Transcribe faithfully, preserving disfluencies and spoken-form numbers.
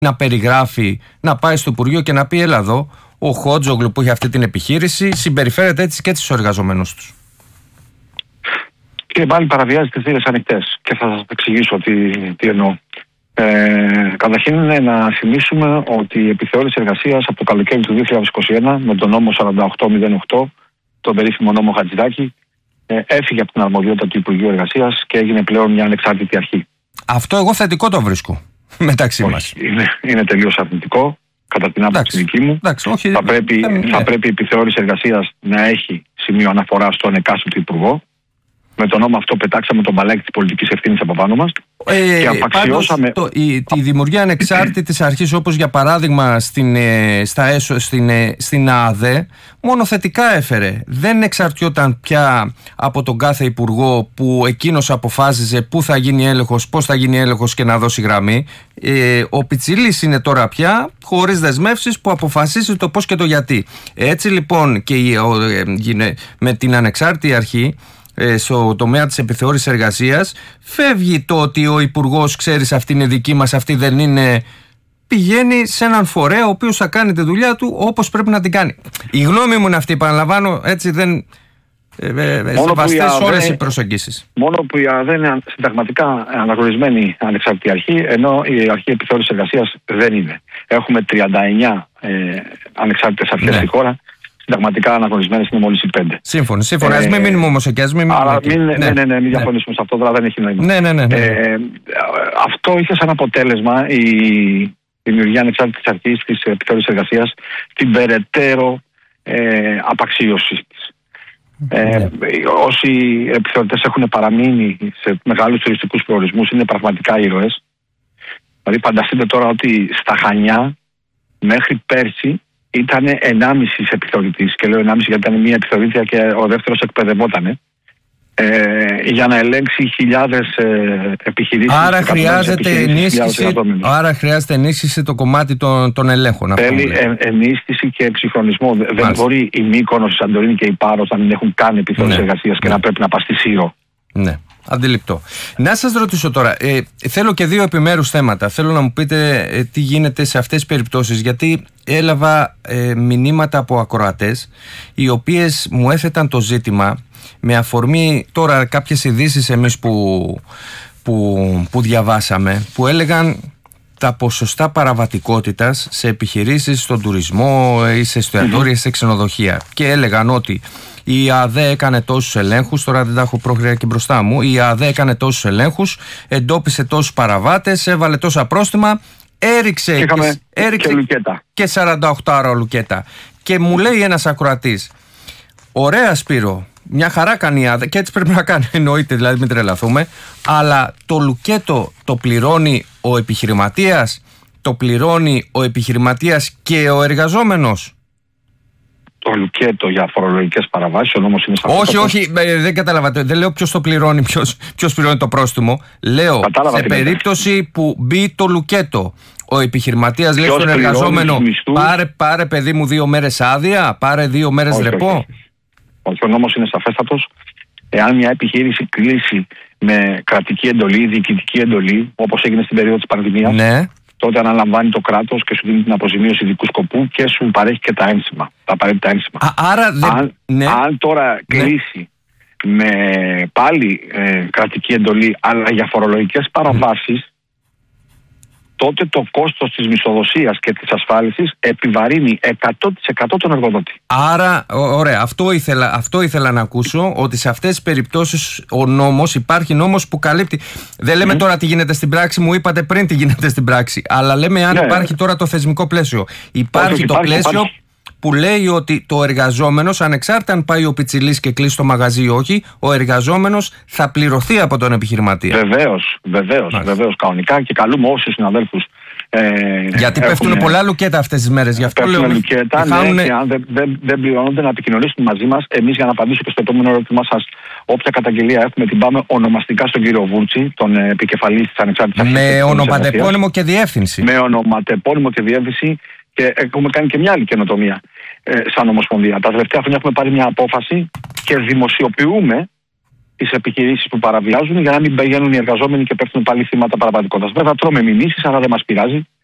να περιγράφει, να πάει στο Υπουργείο και να πει: έλα εδώ, ο Χότζογλου που έχει αυτή την επιχείρηση συμπεριφέρεται έτσι και έτσι στους εργαζομένους τους. Και πάλι παραβιάζει τις θύρες ανοιχτές. Και θα σας εξηγήσω τι, τι εννοώ. Ε, καταρχήν να θυμίσουμε ότι η επιθεώρηση εργασίας από το καλοκαίρι του δύο χιλιάδες είκοσι ένα με τον νόμο σαράντα οκτώ μηδέν οκτώ, τον περίφημο νόμο Χατζηδάκη, ε, έφυγε από την αρμοδιότητα του Υπουργείου Εργασίας και έγινε πλέον μια ανεξάρτητη αρχή. Αυτό εγώ θετικό το βρίσκω μεταξύ όχι, μας. Είναι, είναι τελείως αρνητικό, κατά την άποψη δική μου. Εντάξει, όχι, θα, πρέπει, δεν, θα ναι. πρέπει η επιθεώρηση εργασίας να έχει σημείο αναφορά στον εκάστοτε υπουργό. Με τον νόμο αυτό πετάξαμε τον μπαλάκι της πολιτικής ευθύνης από πάνω μας. Ε, και απαξιώσαμε... πάντως, το, η, τη δημιουργία ανεξάρτητης αρχής, όπως για παράδειγμα στην, ε, στα έσω, στην, ε, στην ΑΔΕ, μόνο θετικά έφερε. Δεν εξαρτιόταν πια από τον κάθε υπουργό που εκείνος αποφάσιζε πού θα γίνει έλεγχος, πώς θα γίνει έλεγχος και να δώσει γραμμή. Ε, ο Πιτσιλής είναι τώρα πια χωρίς δεσμεύσεις που αποφασίζει το πώς και το γιατί. Έτσι λοιπόν και η, ο, ε, με την ανεξάρτητη αρχή στο τομέα της επιθεώρησης εργασίας φεύγει το ότι ο υπουργός, ξέρεις, αυτή είναι δική μας, αυτή δεν είναι. Πηγαίνει σε έναν φορέα ο οποίος θα κάνει τη δουλειά του όπως πρέπει να την κάνει. Η γνώμη μου είναι αυτή, επαναλαμβάνω, έτσι δεν σεβαστές όλες οι προσεγγίσεις. Μόνο που η ΑΔΕ είναι συνταγματικά αναγνωρισμένη ανεξάρτητη αρχή, ενώ η αρχή επιθεώρησης εργασίας δεν είναι. Έχουμε τριάντα εννιά ε, ανεξάρτητες αρχές ναι. στη χώρα. Συνταγματικά αναγνωρισμένες είναι μόλις οι πέντε. Σύμφωνοι, σύμφωνα. Ας μην μείνουμε όμως εκεί. Μην άρα μην, ναι, ναι, ναι, ναι, μην διαφωνήσουμε σε αυτό, τώρα δεν έχει νόημα. Ναι, ναι, ναι, ναι. Ε, αυτό είχε σαν αποτέλεσμα η δημιουργία ανεξάρτητης αρχής της επιθεώρησης εργασίας την περαιτέρω ε, απαξίωση της. Ε, ναι. Όσοι επιθεωρητές έχουν παραμείνει σε μεγάλους τουριστικούς προορισμούς είναι πραγματικά ήρωες. Δηλαδή φανταστείτε τώρα ότι στα Χανιά μέχρι πέρσι ήταν ενάμιση επιθεωρητής, και λέω ενάμιση γιατί ήταν μία επιθεωρήτρια και ο δεύτερος εκπαιδευότανε, ε, για να ελέγξει χιλιάδες ε, επιχειρήσεις. Άρα χρειάζεται, ενίσχυση, άρα χρειάζεται ενίσχυση το κομμάτι των, των ελέγχων. Θέλει ε, ενίσχυση και εξυγχρονισμό. Μάλιστα. Δεν μπορεί η Μύκονος, η Σαντορίνη και η Πάρος να μην έχουν καν επιθεώρηση ναι. εργασίας και ναι. να πρέπει να πας στη Σύρο. Ναι. Αντιληπτό. Να σας ρωτήσω τώρα, ε, θέλω και δύο επιμέρους θέματα. Θέλω να μου πείτε ε, τι γίνεται σε αυτές τις περιπτώσεις, γιατί έλαβα ε, μηνύματα από ακροατές οι οποίες μου έθεταν το ζήτημα με αφορμή τώρα κάποιες ειδήσεις εμείς που, που, που διαβάσαμε, που έλεγαν τα ποσοστά παραβατικότητας σε επιχειρήσεις, στον τουρισμό ή σε εστιατόρια, σε ξενοδοχεία, και έλεγαν ότι η ΑΔΕ έκανε τόσους ελέγχους, τώρα δεν τα έχω πρόχειρα και μπροστά μου, η ΑΔΕ έκανε τόσους ελέγχους, εντόπισε τόσους παραβάτες, έβαλε τόσα πρόστιμα, έριξε και, και, έριξε και, και σαράντα οκτώ ώρα λουκέτα. Και μου λέει ένας ακροατής, ωραία Σπύρο, μια χαρά κάνει η ΑΔΕ και έτσι πρέπει να κάνει, εννοείται, δηλαδή μην τρελαθούμε, αλλά το λουκέτο το πληρώνει ο επιχειρηματίας, το πληρώνει ο επιχειρηματίας και ο εργαζόμενος. Το λουκέτο για φορολογικές παραβάσεις, ο νόμος είναι σαφής. Όχι, όχι, δεν κατάλαβα. Δεν λέω ποιος το πληρώνει, ποιος, ποιος πληρώνει το πρόστιμο. Λέω κατάλαβα σε περίπτωση είναι. Που μπει το λουκέτο, ο επιχειρηματίας λέει στον εργαζόμενο, πάρε, πάρε παιδί μου δύο μέρες άδεια, πάρε δύο μέρες όχι, ρεπό. Όχι, όχι. Ο νόμος είναι σαφέστατος. Εάν μια επιχείρηση κλείσει με κρατική εντολή, διοικητική εντολή, όπως έγινε στην περίοδο της πανδημίας, ναι. τότε αναλαμβάνει το κράτος και σου δίνει την αποζημίωση ειδικού σκοπού και σου παρέχει και τα ένσημα, τα απαραίτητα ένσημα. Α, άρα δεν... αν, ναι. αν τώρα κλείσει ναι. με πάλι ε, κρατική εντολή, αλλά για φορολογικές παραβάσεις, τότε το κόστος της μισθοδοσίας και της ασφάλισης επιβαρύνει εκατό τοις εκατό τον εργοδότη. Άρα, ωραία, αυτό ήθελα, αυτό ήθελα να ακούσω, ότι σε αυτές τις περιπτώσεις ο νόμος, υπάρχει νόμος που καλύπτει. Δεν λέμε mm. τώρα τι γίνεται στην πράξη, μου είπατε πριν τι γίνεται στην πράξη, αλλά λέμε αν ναι. υπάρχει τώρα το θεσμικό πλαίσιο. Υπάρχει Όχι, το υπάρχει, πλαίσιο υπάρχει. που λέει ότι το εργαζόμενος, ανεξάρτητα αν πάει ο Πιτσιλής και κλείσει το μαγαζί ή όχι, ο εργαζόμενος θα πληρωθεί από τον επιχειρηματία. Βεβαίως, βεβαίως, βεβαίως, κανονικά, και καλούμε όσους συναδέλφους. Ε, Γιατί έχουν, πέφτουν πολλά λουκέτα αυτές τις μέρες. Γι' αυτό πέφτουν λέω. Λουκέτα, χάνουν... ναι, και αν δεν, δεν, δεν πληρώνονται, να επικοινωνήσουν μαζί μας. Εμείς, για να απαντήσω και στο επόμενο ερώτημά σας, όποια καταγγελία έχουμε, την πάμε ονομαστικά στον κύριο Βούρτση, τον επικεφαλής της Ανεξάρτητης Αρχής. Με ονοματεπώνυμο και διεύθυνση. Με ονοματεπώνυμο και διεύθυνση. Και έχουμε κάνει και μια άλλη καινοτομία ε, σαν Ομοσπονδία. Τα τελευταία χρόνια έχουμε πάρει μια απόφαση και δημοσιοποιούμε τις επιχειρήσεις που παραβιάζουν, για να μην πηγαίνουν οι εργαζόμενοι και πέφτουν πάλι θύματα παραβατικότητας. Βέβαια, τρώμε μηνύσεις, αλλά δεν μας πειράζει.